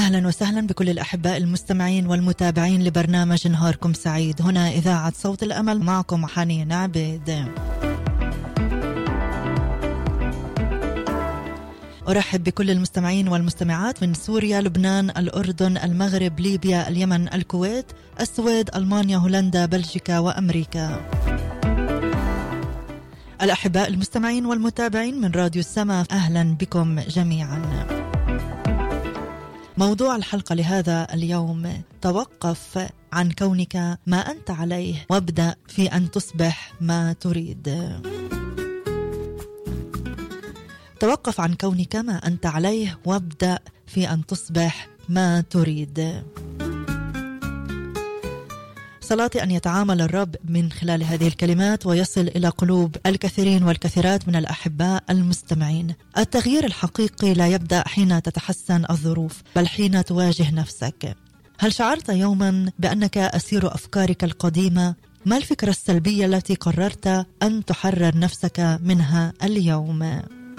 أهلا وسهلا بكل الأحباء المستمعين والمتابعين لبرنامج نهاركم سعيد. هنا إذاعة صوت الأمل، معكم حنين عبيد. أرحب بكل المستمعين والمستمعات من سوريا، لبنان، الأردن، المغرب، ليبيا، اليمن، الكويت، السويد، ألمانيا، هولندا، بلجيكا وأمريكا. الأحباء المستمعين والمتابعين من راديو السماء، أهلا بكم جميعا. موضوع الحلقة لهذا اليوم: توقف عن كونك ما أنت عليه وابدأ في أن تصبح ما تريد. توقف عن كونك ما أنت عليه وابدأ في أن تصبح ما تريد. صلاتي أن يتعامل الرب من خلال هذه الكلمات ويصل إلى قلوب الكثيرين والكثيرات من الأحباء المستمعين. التغيير الحقيقي لا يبدأ حين تتحسن الظروف، بل حين تواجه نفسك. هل شعرت يوما بأنك أسير أفكارك القديمة؟ ما الفكرة السلبية التي قررت أن تحرر نفسك منها اليوم؟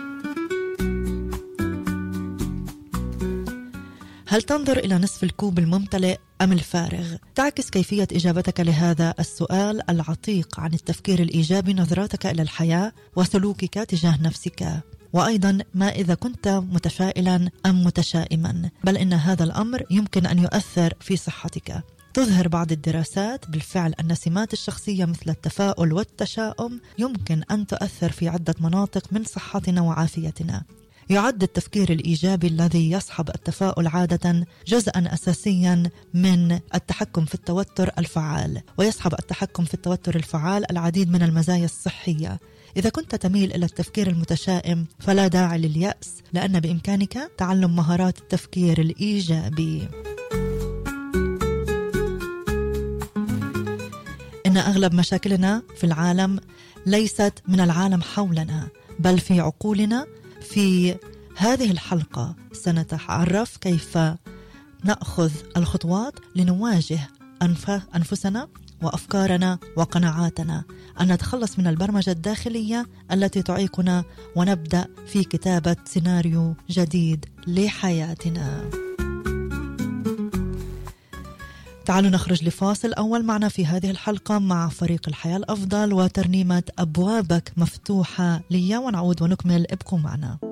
هل تنظر إلى نصف الكوب الممتلئ أم الفارغ؟ تعكس كيفية إجابتك لهذا السؤال العتيق عن التفكير الإيجابي نظرتك إلى الحياة وسلوكك تجاه نفسك. وأيضا ما إذا كنت متفائلا أم متشائما، بل إن هذا الأمر يمكن أن يؤثر في صحتك. تظهر بعض الدراسات بالفعل أن سمات الشخصية مثل التفاؤل والتشاؤم يمكن أن تؤثر في عدة مناطق من صحتنا وعافيتنا. يعد التفكير الإيجابي الذي يصحب التفاؤل عادة جزءا أساسيا من التحكم في التوتر الفعال، ويصحب التحكم في التوتر الفعال العديد من المزايا الصحية. إذا كنت تميل إلى التفكير المتشائم فلا داعي لليأس، لأن بإمكانك تعلم مهارات التفكير الإيجابي. إن أغلب مشاكلنا في العالم ليست من العالم حولنا، بل في عقولنا. في هذه الحلقة سنتعرف كيف نأخذ الخطوات لنواجه أنفسنا وأفكارنا وقناعاتنا، أن نتخلص من البرمجة الداخلية التي تعيقنا، ونبدأ في كتابة سيناريو جديد لحياتنا. تعالوا نخرج لفاصل أول معنا في هذه الحلقة مع فريق الحياة الأفضل وترنيمة أبوابك مفتوحة لي، ونعود ونكمل. ابقوا معنا.